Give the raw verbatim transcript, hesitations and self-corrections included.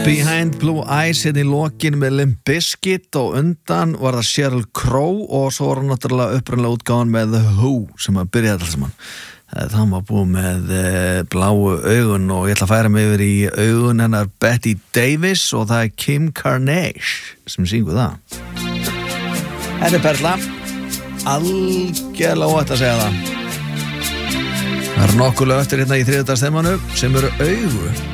Behind Blue Eyes hérna í lokin með Limp Bizkit og undan var það Sheryl Crow og svo var hann náttúrulega upprunalega útgáfan með The Who sem að byrjaði alls saman. Það var búið með bláu augun og ég ætla að færa mig yfir í augun hennar Betty Davis og það er Kim Carnage sem syngur það. Þetta er perla, algjörlega óhætt að segja það. Það eru nokkuð lög eftir hérna í þriðjudagsþemanu sem eru augu.